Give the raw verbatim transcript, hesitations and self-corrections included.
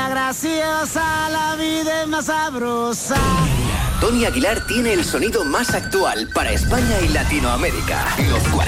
graciosa, la vida es más sabrosa. Tony Aguilar tiene el sonido más actual para España y Latinoamérica. Los cuarenta